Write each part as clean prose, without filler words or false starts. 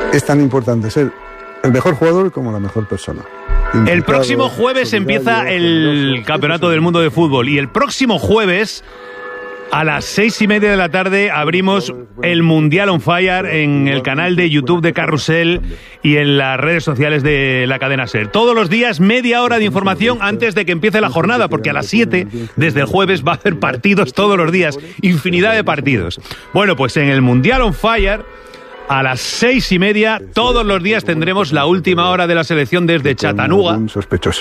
es tan importante ser el mejor jugador como la mejor persona. El próximo jueves empieza el Campeonato del Mundo de Fútbol y el próximo jueves a las 6:30 de la tarde abrimos el Mundial on Fire en el canal de YouTube de Carrusel y en las redes sociales de la cadena SER. Todos los días media hora de información antes de que empiece la jornada, porque a las 7 desde el jueves va a haber partidos todos los días, infinidad de partidos. Bueno, pues en el Mundial on Fire a las 6:30 todos los días tendremos la última hora de la selección desde Chattanooga. Un sospechoso.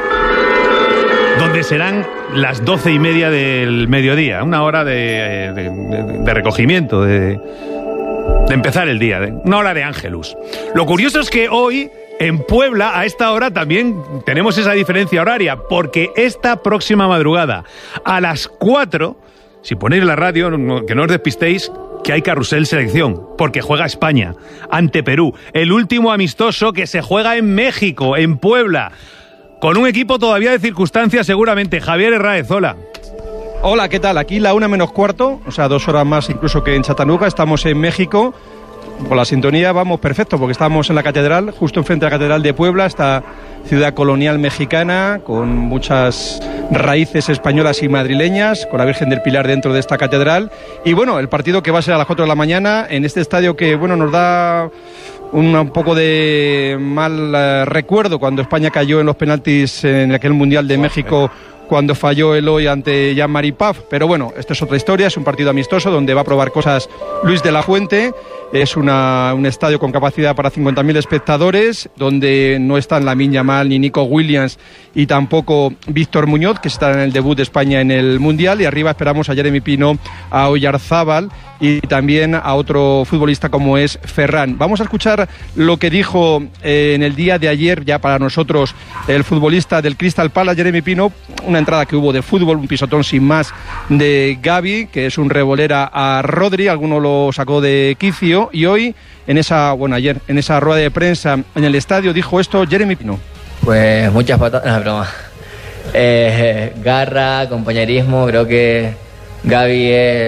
Donde serán las 12:30 del mediodía, una hora de recogimiento, de empezar el día, una hora de Ángelus. Lo curioso es que hoy, en Puebla, a esta hora también tenemos esa diferencia horaria, porque esta próxima madrugada, a las 4, si ponéis la radio, que no os despistéis, que hay Carrusel Selección, porque juega España ante Perú, el último amistoso que se juega en México, en Puebla, con un equipo todavía de circunstancias seguramente. Javier Herráez, hola. Hola, ¿qué tal? Aquí la 1:15, o sea, 2 horas más incluso que en Chattanooga. Estamos en México. Con la sintonía vamos perfecto, porque estamos en la catedral, justo enfrente de la catedral de Puebla, esta ciudad colonial mexicana, con muchas raíces españolas y madrileñas, con la Virgen del Pilar dentro de esta catedral. Y bueno, el partido que va a ser a las 4 de la mañana, en este estadio que, bueno, nos da un poco de mal recuerdo cuando España cayó en los penaltis en aquel Mundial de México, cuando falló Eloy ante Jean-Marie Paf. Pero bueno, esta es otra historia, es un partido amistoso donde va a probar cosas Luis de la Fuente. Es un estadio con capacidad para 50.000 espectadores, donde no están Lamine Yamal ni Nico Williams y tampoco Víctor Muñoz, que está en el debut de España en el Mundial. Y arriba esperamos a Jeremy Pino, a Oyarzábal y también a otro futbolista como es Ferran. Vamos a escuchar lo que dijo en el día de ayer, ya para nosotros, el futbolista del Crystal Palace, Jeremy Pino. Una entrada que hubo de fútbol, un pisotón sin más de Gavi, que es un revolera a Rodri, alguno lo sacó de quicio. Y hoy, ayer, en esa rueda de prensa en el estadio, dijo esto Jeremy Pino. Pues muchas patadas, no, broma. Garra, compañerismo, creo que Gavi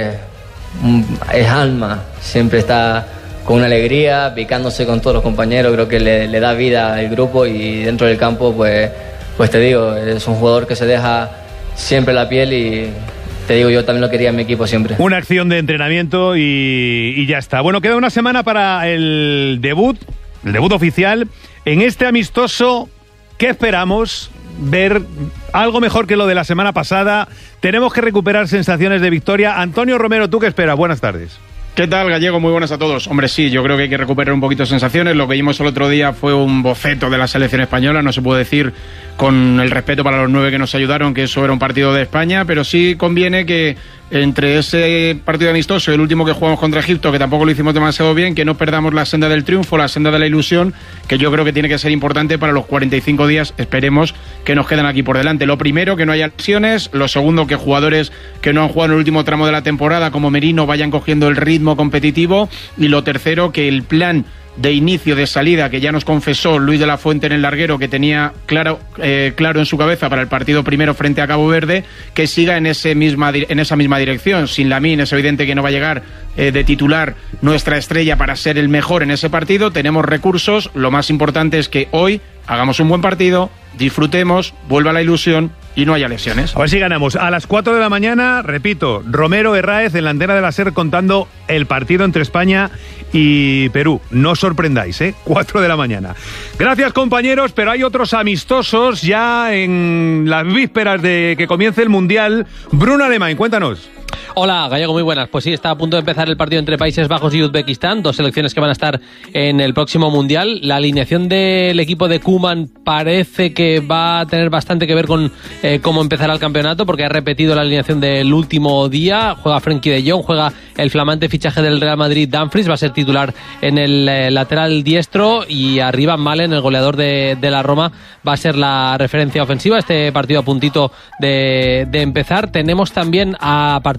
es alma, siempre está con una alegría, picándose con todos los compañeros, creo que le da vida al grupo y dentro del campo, pues te digo, es un jugador que se deja siempre la piel y te digo, yo también lo quería en mi equipo siempre. Una acción de entrenamiento y ya está. Bueno, queda una semana para el debut oficial. En este amistoso, ¿qué esperamos? Ver algo mejor que lo de la semana pasada. Tenemos que recuperar sensaciones de victoria. Antonio Romero, ¿tú qué esperas? Buenas tardes. ¿Qué tal, Gallego? Muy buenas a todos. Hombre, sí, yo creo que hay que recuperar un poquito de sensaciones. Lo que vimos el otro día fue un boceto de la selección española. No se puede decir, con el respeto para los 9 que nos ayudaron, que eso era un partido de España, pero sí conviene que entre ese partido amistoso y el último que jugamos contra Egipto, que tampoco lo hicimos demasiado bien, que no perdamos la senda del triunfo, la senda de la ilusión, que yo creo que tiene que ser importante para los 45 días, esperemos, que nos quedan aquí por delante. Lo primero, que no haya lesiones. Lo segundo, que jugadores que no han jugado en el último tramo de la temporada, como Merino, vayan cogiendo el ritmo competitivo. Y lo tercero, que el plan de inicio, de salida, que ya nos confesó Luis de la Fuente en el larguero, que tenía claro en su cabeza para el partido primero frente a Cabo Verde, que siga en esa misma dirección. Sin Lamine es evidente que no va a llegar de titular nuestra estrella para ser el mejor en ese partido. Tenemos recursos, lo más importante es que hoy hagamos un buen partido, disfrutemos, vuelva la ilusión y no haya lesiones. A ver si ganamos. A las 4 de la mañana, repito, Romero Herráez en la antena de la SER contando el partido entre España y Perú. No os sorprendáis, 4 de la mañana. Gracias, compañeros, pero hay otros amistosos ya en las vísperas de que comience el Mundial. Bruno Alemán, cuéntanos. Hola, Gallego, muy buenas. Pues sí, está a punto de empezar el partido entre Países Bajos y Uzbekistán, 2 selecciones que van a estar en el próximo Mundial. La alineación del equipo de Koeman parece que va a tener bastante que ver con cómo empezará el campeonato, porque ha repetido la alineación del último día. Juega Frenkie de Jong, juega el flamante fichaje del Real Madrid, Dumfries, va a ser titular en el lateral diestro, y arriba Malen, el goleador de la Roma, va a ser la referencia ofensiva. Este partido a puntito de empezar. Tenemos también a partir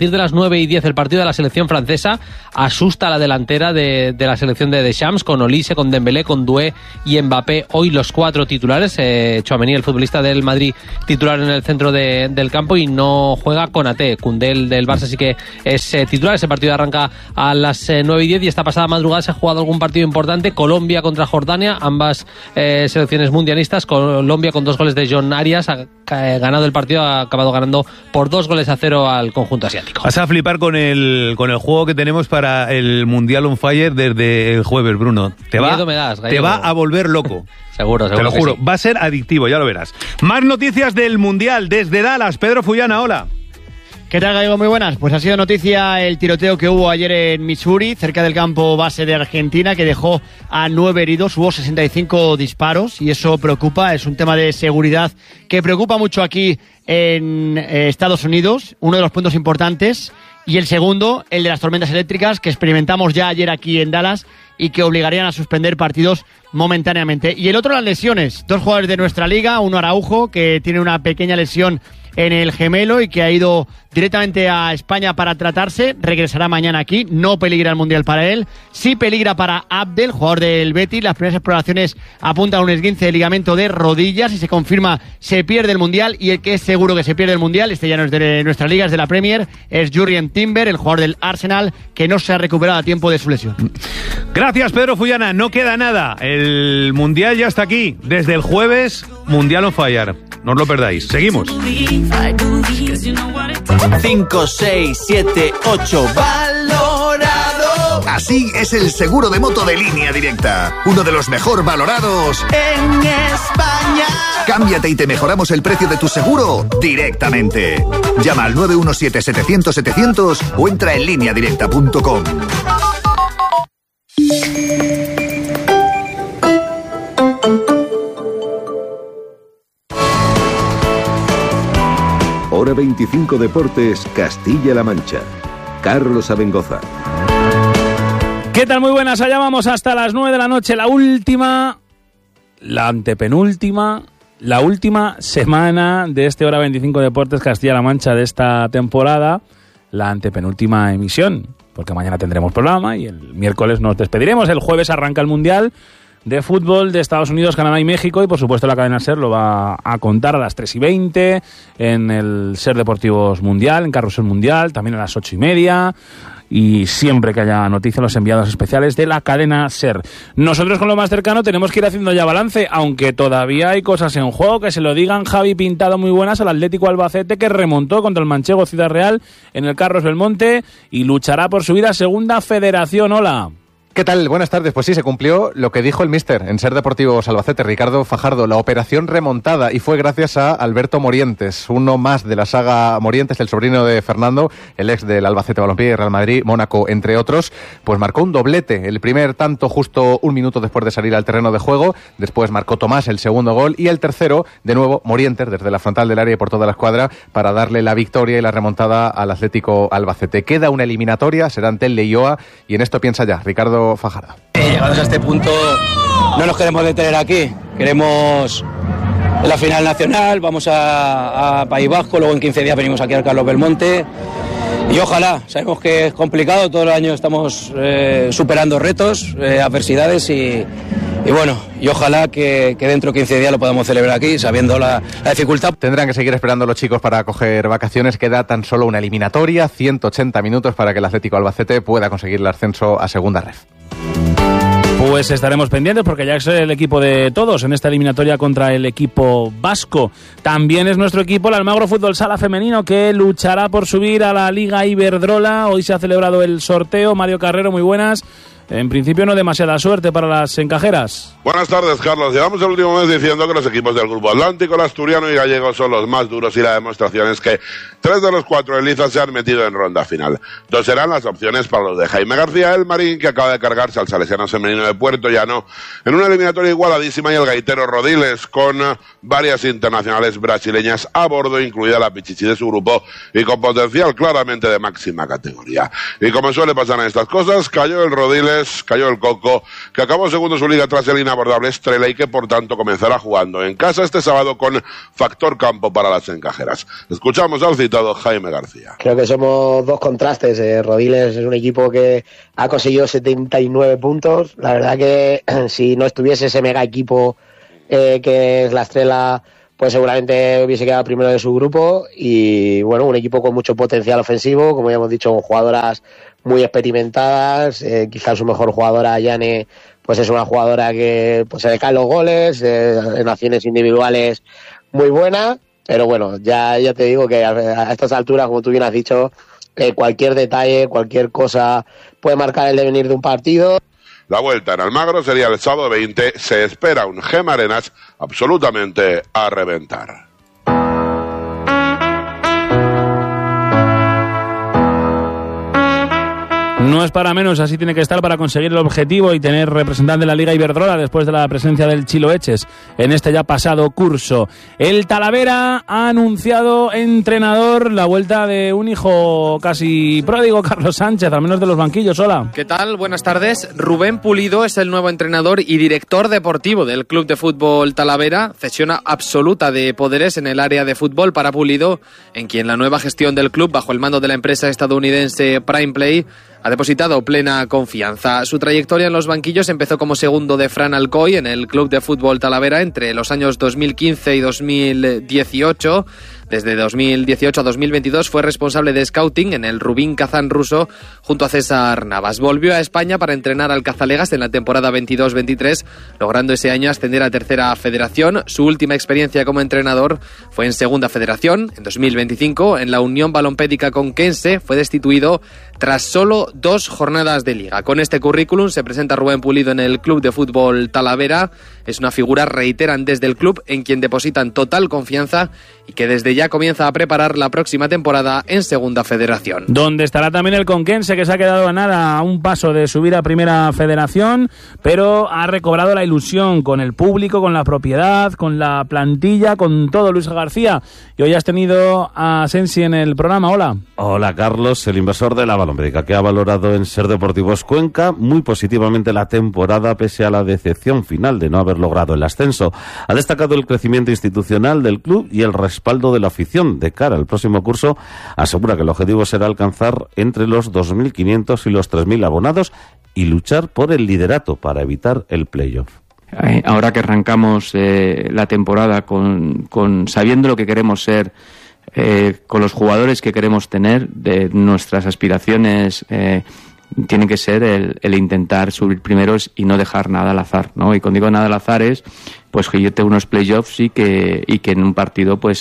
partir de las 9:10 el partido de la selección francesa. Asusta a la delantera de la selección de Deschamps, con Olise, con Dembélé, con Doué y Mbappé, hoy los 4 titulares. Tchouaméni, el futbolista del Madrid, titular en el centro del campo, y no juega Konaté. Koundé del Barça sí que es titular. Ese partido arranca a las 9:10 y esta pasada madrugada se ha jugado algún partido importante. Colombia contra Jordania, ambas selecciones mundialistas. Colombia con 2 goles de John Arias ha ganado el partido, ha acabado ganando por 2-0 al conjunto asiático. Vas a flipar con el juego que tenemos para el Mundial on Fire desde el jueves, Bruno. Te va a volver loco. Seguro. Te lo juro, sí. Va a ser adictivo, ya lo verás. Más noticias del Mundial desde Dallas. Pedro Fullana, hola. ¿Qué tal, Gallego? Muy buenas. Pues ha sido noticia el tiroteo que hubo ayer en Missouri, cerca del campo base de Argentina, que dejó a 9 heridos. Hubo 65 disparos y eso preocupa. Es un tema de seguridad que preocupa mucho aquí en Estados Unidos. Uno de los puntos importantes. Y el segundo, el de las tormentas eléctricas, que experimentamos ya ayer aquí en Dallas y que obligarían a suspender partidos momentáneamente. Y el otro, las lesiones. 2 jugadores de nuestra liga, uno Araujo, que tiene una pequeña lesión en el gemelo y que ha ido directamente a España para tratarse, regresará mañana aquí, no peligra el Mundial para él, sí peligra para Abdel, jugador del Betis. Las primeras exploraciones apuntan a un esguince de ligamento de rodillas, y se confirma se pierde el Mundial, y el que es seguro que se pierde el Mundial, este ya no es de nuestra liga, es de la Premier, es Jurrien Timber, el jugador del Arsenal, que no se ha recuperado a tiempo de su lesión. Gracias, Pedro Fullana, no queda nada, el Mundial ya está aquí, desde el jueves, Mundial on Fire, no os lo perdáis, seguimos. 5, 6, 7, 8, valorado. Así es el seguro de moto de Línea Directa, uno de los mejor valorados en España. Cámbiate y te mejoramos el precio de tu seguro directamente. Llama al 917-700-700 o entra en lineadirecta.com. Hora 25 Deportes, Castilla-La Mancha. Carlos Abengoza. ¿Qué tal? Muy buenas, allá vamos hasta las 9 de la noche, la última semana de este Hora 25 Deportes Castilla-La Mancha de esta temporada, la antepenúltima emisión, porque mañana tendremos programa y el miércoles nos despediremos. El jueves arranca el Mundial de Fútbol de Estados Unidos, Canadá y México, y por supuesto la cadena SER lo va a contar a las 3:20 en el SER Deportivos Mundial, en Carrusel Mundial, también a las 8:30, y siempre que haya noticias, los enviados especiales de la cadena SER. Nosotros, con lo más cercano, tenemos que ir haciendo ya balance, aunque todavía hay cosas en juego. Que se lo digan Javi Pintado, muy buenas, al Atlético Albacete, que remontó contra el Manchego Ciudad Real en el Carlos Belmonte y luchará por subir a Segunda Federación. Hola. ¿Qué tal? Buenas tardes. Pues sí, se cumplió lo que dijo el míster en SER Deportivos Albacete, Ricardo Fajardo, la operación remontada, y fue gracias a Alberto Morientes, uno más de la saga Morientes, el sobrino de Fernando, el ex del Albacete Balompié, Real Madrid, Mónaco, entre otros. Pues marcó un doblete, el primer tanto justo un minuto después de salir al terreno de juego, después marcó Tomás el segundo gol, y el tercero, de nuevo, Morientes, desde la frontal del área y por toda la escuadra, para darle la victoria y la remontada al Atlético Albacete. Queda una eliminatoria, será ante el Leioa, y en esto piensa ya Ricardo Fajardo. Llegados a este punto no nos queremos detener aquí, queremos la final nacional, vamos a País Vasco, luego en 15 días venimos aquí al Carlos Belmonte y ojalá, sabemos que es complicado, todo el año estamos superando retos, adversidades y bueno, y ojalá que dentro de 15 días lo podamos celebrar aquí, sabiendo la dificultad. Tendrán que seguir esperando los chicos para coger vacaciones. Queda tan solo una eliminatoria, 180 minutos para que el Atlético Albacete pueda conseguir el ascenso a Segunda Ref. Pues estaremos pendientes porque ya es el equipo de todos en esta eliminatoria contra el equipo vasco. También es nuestro equipo, el Almagro Fútbol Sala Femenino, que luchará por subir a la Liga Iberdrola. Hoy se ha celebrado el sorteo. Mario Carrero, muy buenas. En principio no demasiada suerte para las encajeras. Buenas tardes, Carlos. Llevamos el último mes diciendo que los equipos del Grupo Atlántico, el asturiano y gallego son los más duros, y la demostración es que 3 de los 4 de Liza se han metido en ronda final. 2 serán las opciones para los de Jaime García, el Marín, que acaba de cargarse al Salesiano Femenino de Puerto Llano en una eliminatoria igualadísima, y el gaitero Rodiles, con varias internacionales brasileñas a bordo, incluida la Pichichi de su grupo, y con potencial claramente de máxima categoría. Y como suele pasar en estas cosas, cayó el Rodiles, cayó el Coco, que acabó segundo su liga tras el inabordable estrella y que por tanto comenzará jugando en casa este sábado con factor campo para las encajeras. Escuchamos al citado Jaime García. Creo que somos dos contrastes. Rodiles es un equipo que ha conseguido 79 puntos. La verdad que si no estuviese ese mega equipo que es la Estrella, pues seguramente hubiese quedado primero de su grupo. Y bueno, un equipo con mucho potencial ofensivo, como ya hemos dicho, con jugadoras muy experimentadas. Quizás su mejor jugadora, Yane, pues es una jugadora que pues se le caen los goles, en acciones individuales muy buena. Pero bueno, ya te digo que a estas alturas, como tú bien has dicho, cualquier detalle, cualquier cosa puede marcar el devenir de un partido. La vuelta en Almagro sería el sábado 20. Se espera un Gema Arenas absolutamente a reventar. No es para menos, así tiene que estar para conseguir el objetivo y tener representante de la Liga Iberdrola después de la presencia del Chiloeches en este ya pasado curso. El Talavera ha anunciado entrenador la vuelta de un hijo casi pródigo, Carlos Sánchez, al menos de los banquillos. Hola. ¿Qué tal? Buenas tardes. Rubén Pulido es el nuevo entrenador y director deportivo del Club de Fútbol Talavera. Cesión absoluta de poderes en el área de fútbol para Pulido, en quien la nueva gestión del club, bajo el mando de la empresa estadounidense Prime Play, ha depositado plena confianza. Su trayectoria en los banquillos empezó como segundo de Fran Alcoy en el Club de Fútbol Talavera entre los años 2015 y 2018. Desde 2018 a 2022 fue responsable de scouting en el Rubin Kazán ruso junto a César Navas. Volvió a España para entrenar al Cazalegas en la temporada 22-23, logrando ese año ascender a Tercera Federación. Su última experiencia como entrenador fue en Segunda Federación. En 2025, en la Unión Balompédica Conquense, fue destituido tras solo 2 jornadas de liga. Con este currículum se presenta Rubén Pulido en el Club de Fútbol Talavera. Es una figura, reiteran desde el club, en quien depositan total confianza y que desde ya comienza a preparar la próxima temporada en Segunda Federación. Donde estará también el Conquense, que se ha quedado a nada, a un paso de subir a Primera Federación, pero ha recobrado la ilusión con el público, con la propiedad, con la plantilla, con todo. Luis García, y hoy has tenido a Sensi en el programa. Hola. Hola, Carlos, el inversor de la Balompédica, que ha valorado en Ser Deportivos Cuenca muy positivamente la temporada pese a la decepción final de no haber logrado el ascenso. Ha destacado el crecimiento institucional del club y el respaldo de la afición de cara al próximo curso. Asegura que el objetivo será alcanzar entre los 2.500 y los 3.000 abonados y luchar por el liderato para evitar el playoff. Ahora que arrancamos la temporada con sabiendo lo que queremos ser, con los jugadores que queremos tener, de nuestras aspiraciones tiene que ser el intentar subir primeros y no dejar nada al azar, ¿no? Y cuando digo nada al azar es pues que yo tengo unos playoffs y que en un partido pues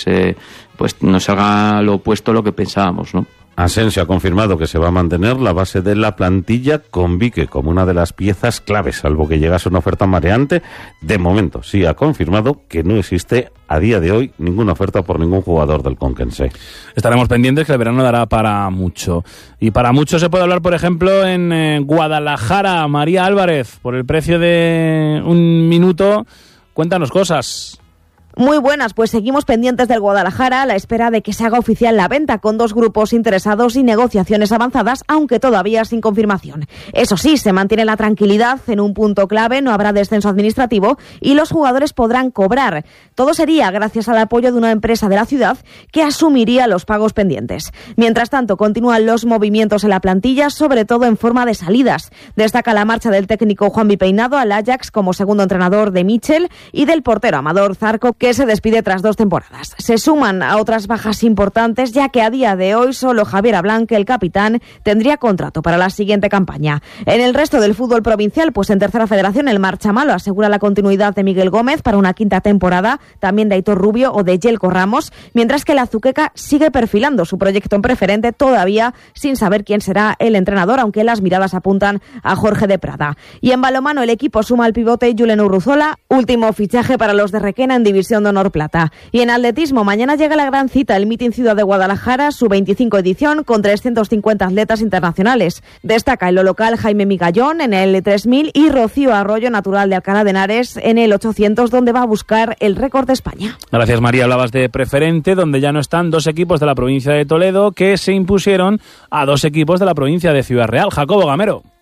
nos salga lo opuesto a lo que pensábamos, ¿no? Asensio ha confirmado que se va a mantener la base de la plantilla con Vique como una de las piezas claves, salvo que llegase una oferta mareante. De momento sí ha confirmado que no existe a día de hoy ninguna oferta por ningún jugador del Conquense. Estaremos pendientes, que el verano dará para mucho. Y para mucho se puede hablar, por ejemplo, en Guadalajara. María Álvarez, por el precio de un minuto, cuéntanos cosas. Muy buenas, pues seguimos pendientes del Guadalajara a la espera de que se haga oficial la venta, con 2 grupos interesados y negociaciones avanzadas, aunque todavía sin confirmación. Eso sí, se mantiene la tranquilidad en un punto clave: no habrá descenso administrativo y los jugadores podrán cobrar. Todo sería gracias al apoyo de una empresa de la ciudad que asumiría los pagos pendientes. Mientras tanto, continúan los movimientos en la plantilla, sobre todo en forma de salidas. Destaca la marcha del técnico Juanvi Peinado al Ajax como segundo entrenador de Michel y del portero Amador Zarco, que se despide tras 2 temporadas. Se suman a otras bajas importantes, ya que a día de hoy solo Javier Ablanque, el capitán, tendría contrato para la siguiente campaña. En el resto del fútbol provincial, pues en Tercera Federación el Marchamalo asegura la continuidad de Miguel Gómez para una 5ª temporada, también de Aitor Rubio o de Yelko Ramos, mientras que la Azuqueca sigue perfilando su proyecto en preferente, todavía sin saber quién será el entrenador, aunque las miradas apuntan a Jorge de Prada. Y en balonmano el equipo suma al pivote Julen Urruzola, último fichaje para los de Requena en División de Honor Plata. Y en atletismo, mañana llega la gran cita, el Meeting Ciudad de Guadalajara, su 25 edición, con 350 atletas internacionales. Destaca en lo local Jaime Migallón en el 3000 y Rocío Arroyo, natural de Alcalá de Henares, en el 800, donde va a buscar el récord de España. Gracias, María. Hablabas de preferente, donde ya no están 2 equipos de la provincia de Toledo que se impusieron a 2 equipos de la provincia de Ciudad Real. Jacobo Gamero.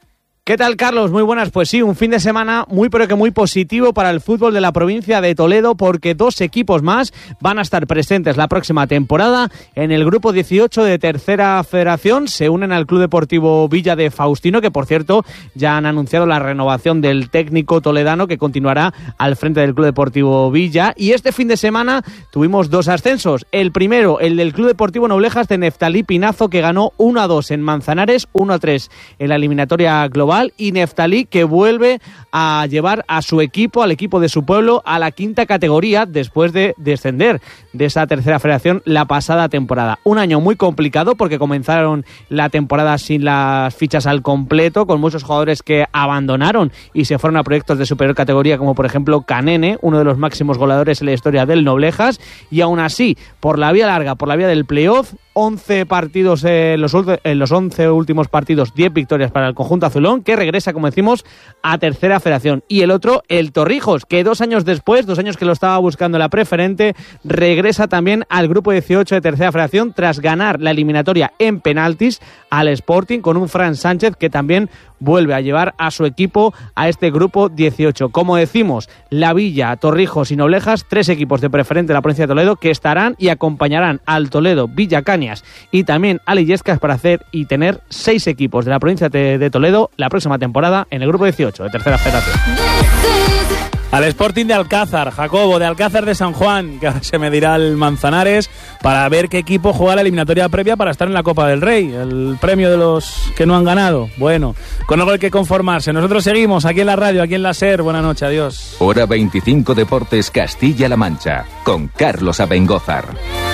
¿Qué tal, Carlos? Muy buenas. Pues sí, un fin de semana muy pero que muy positivo para el fútbol de la provincia de Toledo, porque 2 equipos más van a estar presentes la próxima temporada en el grupo 18 de Tercera Federación. Se unen al Club Deportivo Villa de Faustino, que por cierto ya han anunciado la renovación del técnico toledano que continuará al frente del Club Deportivo Villa. Y este fin de semana tuvimos 2 ascensos. El primero, el del Club Deportivo Noblejas de Neftalí Pinazo, que ganó 1-2 en Manzanares, 1-3 en la eliminatoria global. Y Neftalí, que vuelve a llevar a su equipo, al equipo de su pueblo, a la 5ª categoría después de descender de esa Tercera Federación la pasada temporada. Un año muy complicado porque comenzaron la temporada sin las fichas al completo, con muchos jugadores que abandonaron y se fueron a proyectos de superior categoría, como por ejemplo Canene, uno de los máximos goleadores en la historia del Noblejas, y aún así, por la vía larga, por la vía del playoff, 11 partidos en los 11 últimos partidos, 10 victorias para el conjunto azulón, que regresa, como decimos, a Tercera Federación. Y el otro, el Torrijos, que 2 años después, 2 años que lo estaba buscando la preferente, regresa también al grupo 18 de Tercera Federación tras ganar la eliminatoria en penaltis al Sporting, con un Fran Sánchez que también vuelve a llevar a su equipo a este grupo 18. Como decimos, La Villa, Torrijos y Noblejas, 3 equipos de preferente de la provincia de Toledo que estarán y acompañarán al Toledo, Villa Cañas y también a Illescas para hacer y tener 6 equipos de la provincia de Toledo la próxima temporada en el grupo 18 de Tercera Federación. Al Sporting de Alcázar, Jacobo, de Alcázar de San Juan, que ahora se medirá al Manzanares para ver qué equipo juega la eliminatoria previa para estar en la Copa del Rey, el premio de los que no han ganado. Bueno, con algo hay que conformarse. Nosotros seguimos aquí en la radio, aquí en la SER. Buenas noches, adiós. Hora 25 Deportes Castilla-La Mancha, con Carlos Abengózar.